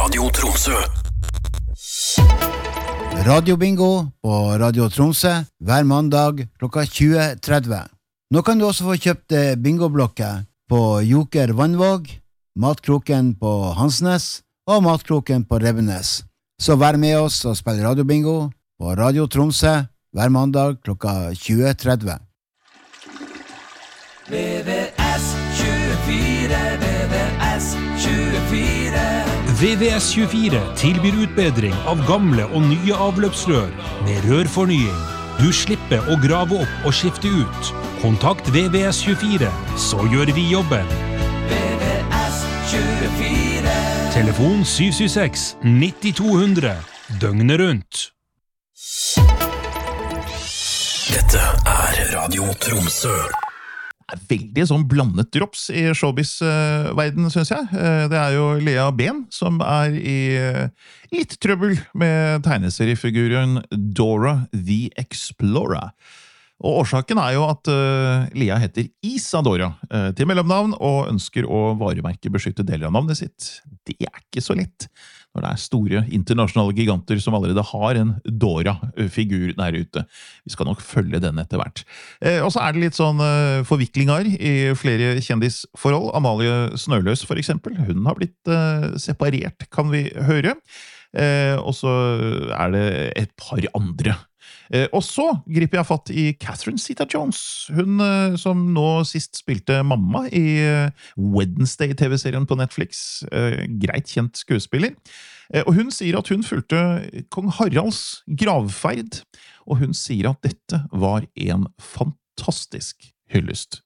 Radio Tromsø. Radio Bingo på Radio Tromsø hver mandag klokka 20:30. Nå kan du også få kjøpt bingoblokker på Joker Vannvåg, Matkroken på Hansnes og Matkroken på Rebbenes. Så vær med oss og spill Radio Bingo på Radio Tromsø hver mandag klokka 20:30. VVS24, VVS24. VVS24 tilbyr utbedring av gamle og nye avløpsrør med rørfornying. Du slipper å grave opp og skifte ut. Kontakt VVS24, så gjør vi jobben. VVS24. Telefon 776 9200, døgnet rundt. Dette Radio Tromsø. Veldig sånn blandet drops i showbiz-verden, synes jeg. Det jo Lea Ben som i litt trøbbel med tegneseriefiguren Dora the Explorer. Og årsaken jo at Lea heter Isadora til mellomnavn og ønsker å varemerkebeskytte deler av navnet sitt. Det ikke så lett når det store internasjonale giganter som allerede har en Dora-figur der ute. Vi skal nok følge den etter hvert. Og så det litt sånn forviklinger i flere kjendisforhold. Amalie Snøløs for eksempel, hun har blitt separert, kan vi høre. Og så det et par andre. Og så griper jeg fatt i Catherine Zeta-Jones, hun som nå sist spilte mamma i Wednesday-TV-serien på Netflix, greit kjent skuespiller. Og hun sier at hun fulgte kong Haralds gravferd, og hun sier at dette var en fantastisk hyllest